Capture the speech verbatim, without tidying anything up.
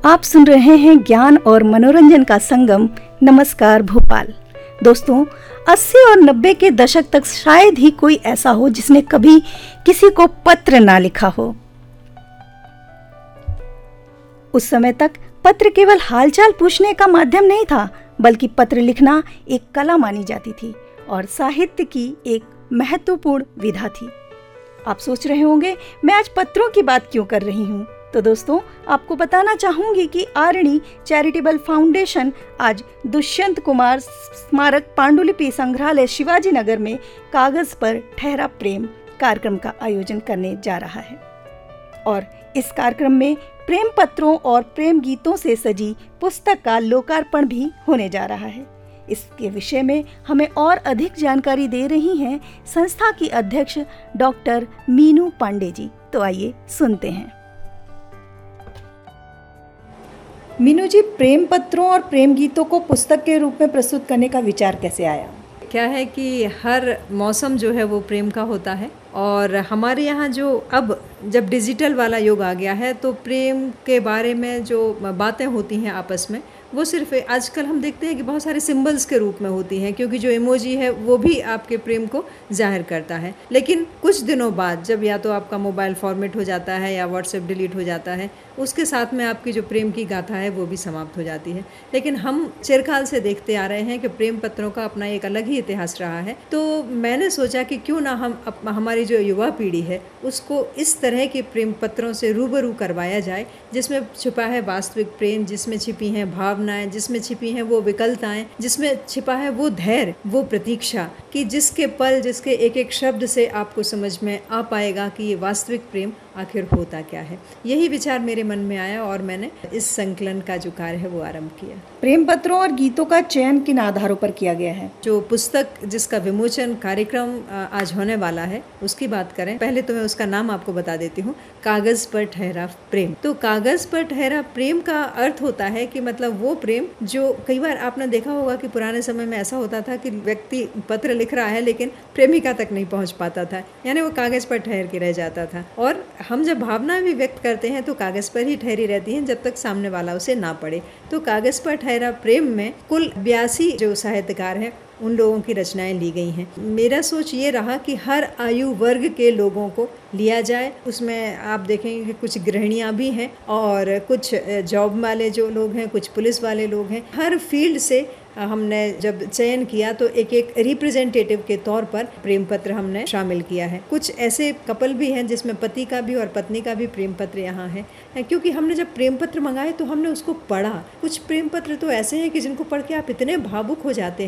आप सुन रहे हैं ज्ञान और मनोरंजन का संगम नमस्कार भोपाल। दोस्तों, अस्सी और नब्बे के दशक तक शायद ही कोई ऐसा हो जिसने कभी किसी को पत्र ना लिखा हो। उस समय तक पत्र केवल हालचाल पूछने का माध्यम नहीं था, बल्कि पत्र लिखना एक कला मानी जाती थी और साहित्य की एक महत्वपूर्ण विधा थी। आप सोच रहे होंगे मैं आज पत्रों की बात क्यों कर रही हूँ। तो दोस्तों, आपको बताना चाहूंगी कि आरणी चैरिटेबल फाउंडेशन आज दुष्यंत कुमार स्मारक पांडुलिपि संग्रहालय शिवाजी नगर में कागज पर ठहरा प्रेम कार्यक्रम का आयोजन करने जा रहा है। और इस कार्यक्रम में प्रेम पत्रों और प्रेम गीतों से सजी पुस्तक का लोकार्पण भी होने जा रहा है। इसके विषय में हमें और अधिक जानकारी दे रही हैं संस्था की अध्यक्ष डॉक्टर मीनू पांडे जी। तो आइए सुनते हैं। मीनू जी, प्रेम पत्रों और प्रेम गीतों को पुस्तक के रूप में प्रस्तुत करने का विचार कैसे आया? क्या है कि हर मौसम जो है वो प्रेम का होता है, और हमारे यहाँ जो अब जब डिजिटल वाला युग आ गया है तो प्रेम के बारे में जो बातें होती हैं आपस में, वो सिर्फ आजकल हम देखते हैं कि बहुत सारे सिंबल्स के रूप में होती हैं, क्योंकि जो इमोजी है वो भी आपके प्रेम को जाहिर करता है। लेकिन कुछ दिनों बाद जब या तो आपका मोबाइल फॉर्मेट हो जाता है या व्हाट्सएप डिलीट हो जाता है, उसके साथ में आपकी जो प्रेम की गाथा है वो भी समाप्त हो जाती है। लेकिन हम चिरकाल से देखते आ रहे हैं कि प्रेम पत्रों का अपना एक अलग ही इतिहास रहा है। तो मैंने सोचा कि क्यों ना हम अप, हमारी जो युवा पीढ़ी है उसको इस तरह के प्रेम पत्रों से रूबरू करवाया जाए, जिसमें छुपा है वास्तविक प्रेम, जिसमें छिपी हैं भावनाएं, जिसमें छिपी हैं वो विकलताएं, जिसमें छिपा है वो धैर्य, वो प्रतीक्षा, कि जिसके पल, जिसके एक एक शब्द से आपको समझ में आ पाएगा कि ये वास्तविक प्रेम आखिर होता क्या है। यही विचार मेरे मन में आया और मैंने इस संकलन का जो कार्य है वो आरंभ किया। प्रेम पत्रों और गीतों का चयन किन आधारों पर किया गया है? जो पुस्तक जिसका विमोचन कार्यक्रम आज होने वाला है उसकी बात करें, पहले तो मैं उसका नाम आपको बता देती हूँ, कागज पर ठहरा प्रेम। तो कागज पर ठहरा प्रेम का अर्थ होता है कि मतलब वो प्रेम जो कई बार आपने देखा होगा कि पुराने समय में ऐसा होता था कि व्यक्ति पत्र लिख रहा है लेकिन प्रेमिका तक नहीं पहुँच पाता था, यानी वो कागज पर ठहर के रह जाता था। और हम जब भावना भी व्यक्त करते हैं तो कागज पर ही ठहरी रहती हैं जब तक सामने वाला उसे ना पढ़े। तो कागज पर ठहरा प्रेम में कुल बयासी जो साहित्यकार हैं उन लोगों की रचनाएं ली गई हैं। मेरा सोच ये रहा कि हर आयु वर्ग के लोगों को लिया जाए। उसमें आप देखेंगे कि कुछ गृहिणियाँ भी हैं और कुछ जॉब वाले जो लोग हैं, कुछ पुलिस वाले लोग हैं। हर फील्ड से हमने जब चयन किया तो एक एक रिप्रेजेंटेटिव के तौर पर प्रेम पत्र हमने शामिल किया है। कुछ ऐसे कपल भी हैं जिसमें पति का भी और पत्नी का भी प्रेम पत्र यहाँ है, क्योंकि हमने जब प्रेम पत्र मंगाए तो हमने उसको पढ़ा। कुछ प्रेम पत्र तो ऐसे हैं कि जिनको पढ़ के आप इतने भावुक हो जाते हैं